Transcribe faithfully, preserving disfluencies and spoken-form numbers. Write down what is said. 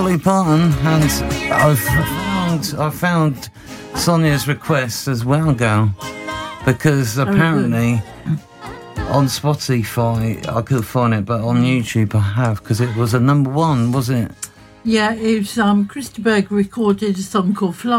Dolly Parton, and I've found I found Sonia's request as well, girl, because apparently on Spotify I could find it, but on YouTube I have, because it was a number one, was it? Yeah, it was um, Christa Berg recorded a song called Fly.